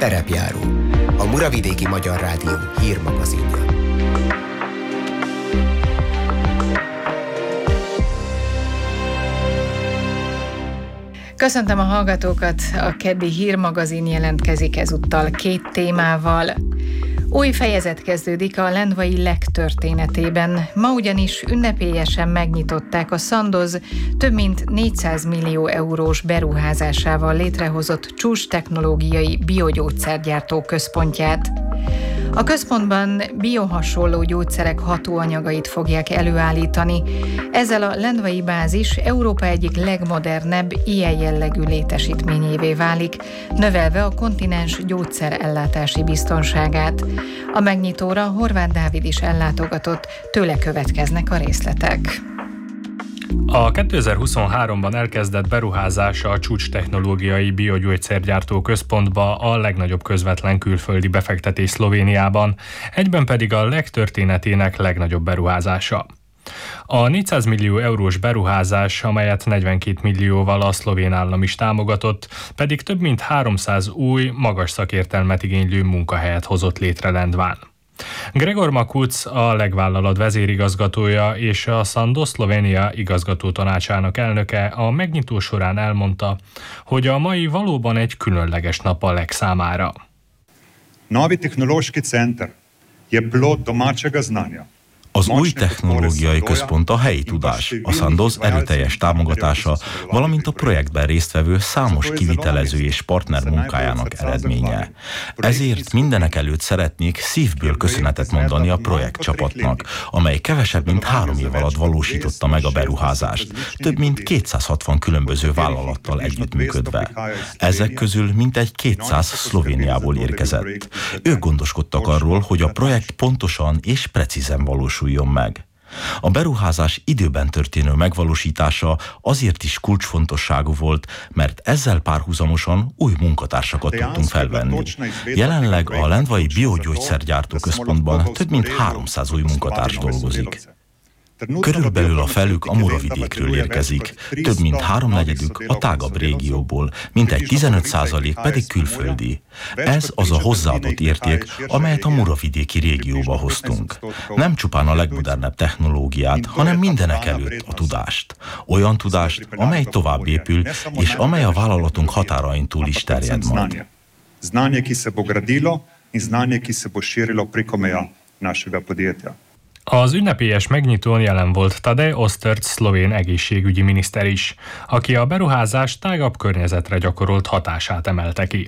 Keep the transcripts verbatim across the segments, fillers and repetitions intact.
Terepjáró, a Muravidéki Magyar Rádió hírmagazinja. Köszöntöm a hallgatókat, a keddi hírmagazin jelentkezik ezúttal két témával. Új fejezet kezdődik a Lendvai Lek történetében. Ma ugyanis ünnepélyesen megnyitották a Sandoz több mint négyszáz millió eurós beruházásával létrehozott csúcs technológiai biogyógyszergyártó központját. A központban biohasonló gyógyszerek hatóanyagait fogják előállítani. Ezzel a lendvai bázis Európa egyik legmodernebb ilyen jellegű létesítményévé válik, növelve a kontinens gyógyszerellátási biztonságát. A megnyitóra Horváth Dávid is ellátogatott, tőle következnek a részletek. A kétezer-huszonháromban elkezdett beruházása a csúcs technológiai biogyógyszergyártó központba a legnagyobb közvetlen külföldi befektetés Szlovéniában, egyben pedig a Lek történetének legnagyobb beruházása. A négyszáz millió eurós beruházás, amelyet negyvenkét millióval a szlovén állam is támogatott, pedig több mint háromszáz új, magas szakértelmet igénylő munkahelyet hozott létre Lendván. Gregor Makuc, a Lek vállalat vezérigazgatója és a Sandoz Szlovénia igazgató tanácsának elnöke a megnyitó során elmondta, hogy a mai valóban egy különleges nap a Lek számára. Novi tehnološki center je plod domačega znanja. Az új technológiai központ a helyi tudás, a Sandoz erőteljes támogatása, valamint a projektben résztvevő számos kivitelező és partner munkájának eredménye. Ezért mindenek előtt szeretnék szívből köszönetet mondani a projektcsapatnak, amely kevesebb mint három év alatt valósította meg a beruházást, több mint kétszázhatvan különböző vállalattal együttműködve. Ezek közül mintegy kétszáz Szlovéniából érkezett. Ők gondoskodtak arról, hogy a projekt pontosan és precízen valósul meg. A beruházás időben történő megvalósítása azért is kulcsfontosságú volt, mert ezzel párhuzamosan új munkatársakat tudtunk felvenni. Jelenleg a Lendvai Biogyógyszergyártó Központban több mint háromszáz új munkatárs dolgozik. Körülbelül a felük a Muravidékről érkezik, több mint háromnegyedük a tágabb régióból, mintegy tizenöt százalék pedig külföldi. Ez az a hozzáadott érték, amelyet a Muravidéki régióba hoztunk. Nem csupán a legmodernebb technológiát, hanem mindenek előtt a tudást. Olyan tudást, amely tovább épül, és amely a vállalatunk határain túl is terjed majd. Znanje, ki se bo gradilo, in znanje, ki se bo širilo preko meja našega podjetja. Az ünnepélyes megnyitón jelen volt Tadej Osterc szlovén egészségügyi miniszter is, aki a beruházás tágabb környezetre gyakorolt hatását emelte ki.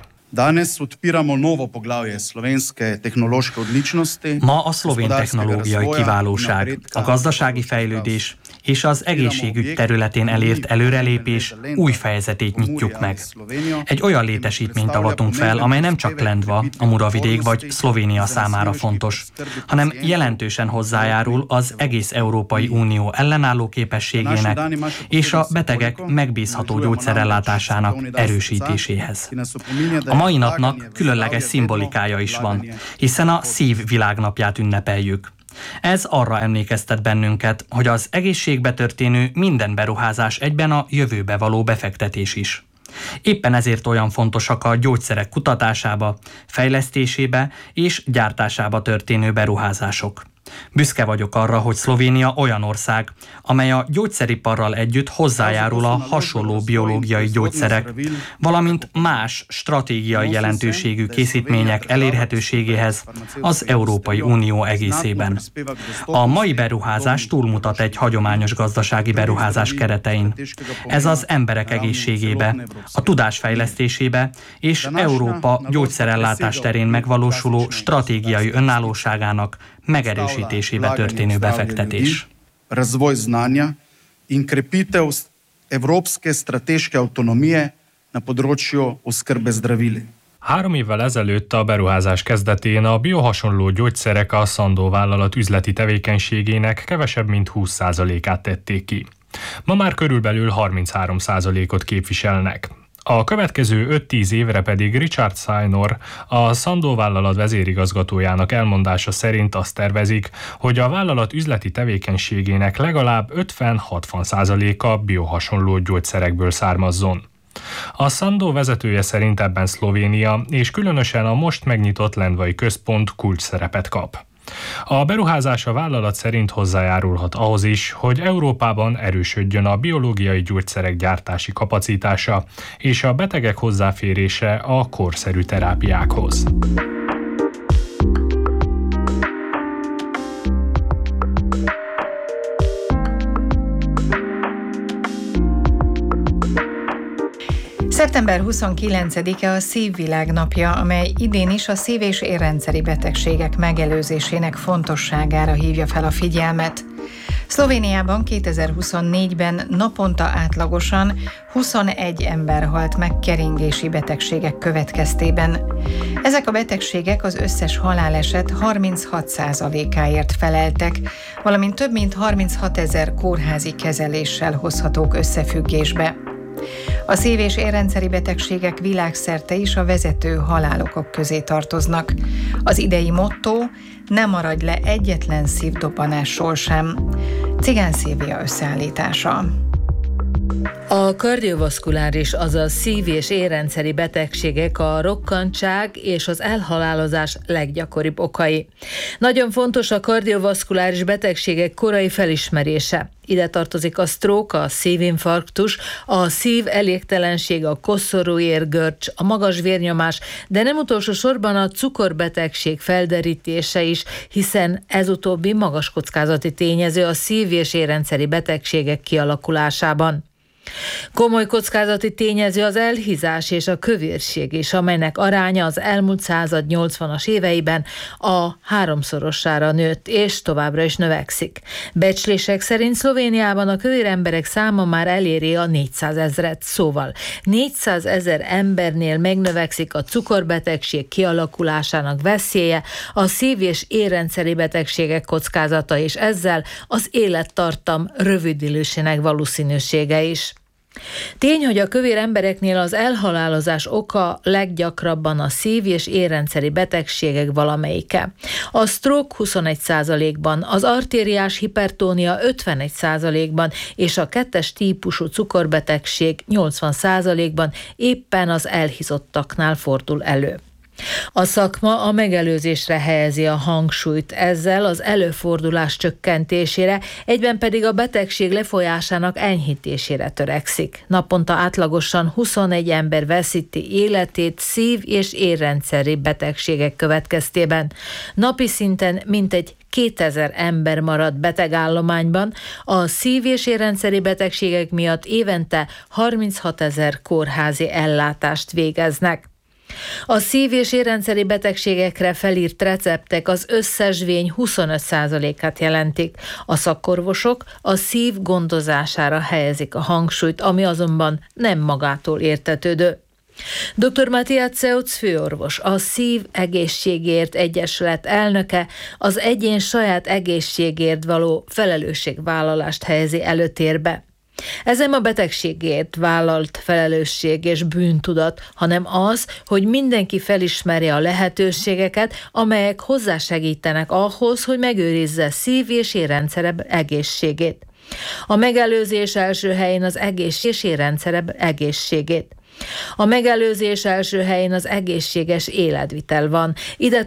Ma a szlovén technológiai kiválóság, a gazdasági fejlődés és az egészségügy területén elért előrelépés új fejezetét nyitjuk meg. Egy olyan létesítményt avatunk fel, amely nem csak Lendva, a Muravidék vagy Szlovénia számára fontos, hanem jelentősen hozzájárul az egész Európai Unió ellenálló képességének és a betegek megbízható gyógyszerellátásának erősítéséhez. A mai napnak különleges szimbolikája is van, hiszen a Szív világnapját ünnepeljük. Ez arra emlékeztet bennünket, hogy az egészségbe történő minden beruházás egyben a jövőbe való befektetés is. Éppen ezért olyan fontosak a gyógyszerek kutatásába, fejlesztésébe és gyártásába történő beruházások. Büszke vagyok arra, hogy Szlovénia olyan ország, amely a gyógyszeriparral együtt hozzájárul a hasonló biológiai gyógyszerek, valamint más stratégiai jelentőségű készítmények elérhetőségéhez az Európai Unió egészében. A mai beruházás túlmutat egy hagyományos gazdasági beruházás keretein. Ez az emberek egészségébe, a tudás fejlesztésébe és Európa gyógyszerellátás terén megvalósuló stratégiai önállóságának megerősítésébe történő befektetés. Razvoj znanja in krepitev evropske strateške avtonomije na področju oskrbe zdravili. Három évvel ezelőtt a beruházás kezdetén a biohasonló gyógyszerek a Sandoz vállalat üzleti tevékenységének kevesebb mint húsz százalékát tették ki. Ma már körülbelül harminchárom százalékot képviselnek. A következő öt-tíz évre pedig Richard Sajnor, a Sandoz vállalat vezérigazgatójának elmondása szerint azt tervezik, hogy a vállalat üzleti tevékenységének legalább ötven-hatvan százaléka biohasonló gyógyszerekből származzon. A Sandoz vezetője szerint ebben Szlovénia és különösen a most megnyitott Lendvai központ kulcs szerepet kap. A beruházás a vállalat szerint hozzájárulhat ahhoz is, hogy Európában erősödjön a biológiai gyógyszerek gyártási kapacitása és a betegek hozzáférése a korszerű terápiákhoz. szeptember huszonkilencedike a Szívvilágnapja, amely idén is a szív- és érrendszeri betegségek megelőzésének fontosságára hívja fel a figyelmet. Szlovéniában kétezer-huszonnégyben naponta átlagosan huszonegy ember halt meg keringési betegségek következtében. Ezek a betegségek az összes haláleset harminchat százalékáért feleltek, valamint több mint harminchatezer kórházi kezeléssel hozhatók összefüggésbe. A szív- és érrendszeri betegségek világszerte is a vezető halálokok közé tartoznak. Az idei motto: ne maradj le egyetlen szívdobbanásról sem. Cigán Szilvia összeállítása. A kardiovaszkuláris, azaz szív- és érrendszeri betegségek a rokkantság és az elhalálozás leggyakoribb okai. Nagyon fontos a kardiovaszkuláris betegségek korai felismerése. Ide tartozik a stroke, a szívinfarktus, a szív elégtelenség, a koszorúérgörcs, a magas vérnyomás, de nem utolsó sorban a cukorbetegség felderítése is, hiszen ez utóbbi magas kockázati tényező a szív- és érrendszeri betegségek kialakulásában. Komoly kockázati tényező az elhízás és a kövérség is, amelynek aránya az elmúlt század nyolcvanas éveiben a háromszorosára nőtt, és továbbra is növekszik. Becslések szerint Szlovéniában a kövér emberek száma már eléri a négyszázezret, szóval négyszázezer embernél megnövekszik a cukorbetegség kialakulásának veszélye, a szív- és érrendszeri betegségek kockázata, és ezzel az élettartam rövidülésének valószínűsége is. Tény, hogy a kövér embereknél az elhalálozás oka leggyakrabban a szív- és érrendszeri betegségek valamelyike. A stroke huszonegy százalékban, az artériás hipertónia ötvenegy százalékban és a kettes típusú cukorbetegség nyolcvan százalékban éppen az elhízottaknál fordul elő. A szakma a megelőzésre helyezi a hangsúlyt, ezzel az előfordulás csökkentésére, egyben pedig a betegség lefolyásának enyhítésére törekszik. Naponta átlagosan huszonegy ember veszíti életét szív- és érrendszeri betegségek következtében. Napi szinten mintegy kétezer ember marad betegállományban, a szív- és érrendszeri betegségek miatt évente harminchatezer kórházi ellátást végeznek. A szív- és érrendszeri betegségekre felírt receptek az összes vény huszonöt százalékát jelentik. A szakorvosok a szív gondozására helyezik a hangsúlyt, ami azonban nem magától értetődő. doktor Matthias Zeutz főorvos, a Szív Egészségért Egyesület elnöke az egyén saját egészségért való felelősségvállalást helyezi előtérbe. Ez nem a betegségért vállalt felelősség és bűntudat, hanem az, hogy mindenki felismerje a lehetőségeket, amelyek hozzásegítenek ahhoz, hogy megőrizze szív- és érrendszere egészségét. A megelőzés első helyén az egészség és érrendszere egészségét. A megelőzés első helyén az egészséges életvitel van. Ide